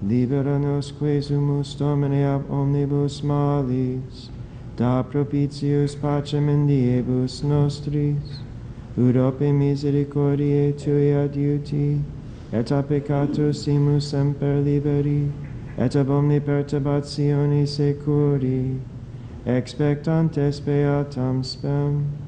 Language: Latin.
Libera nos quesumus Domine ab omnibus malis, da propitius pacem in diebus nostris, ut ope misericordiae Tui adiuti, et a peccatus imus semper liberi, et ab omni perturbatione securi, expectantes beatam spem.